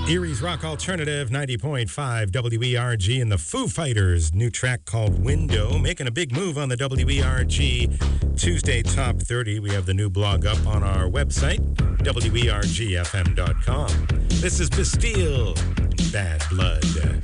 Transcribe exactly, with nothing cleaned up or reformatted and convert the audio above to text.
Erie's Rock Alternative, ninety point five W E R G, and the Foo Fighters' new track called Window, making a big move on the W E R G Tuesday Top thirty. We have the new blog up on our website, W E R G F M dot com. This is Bastille, Bad Blood.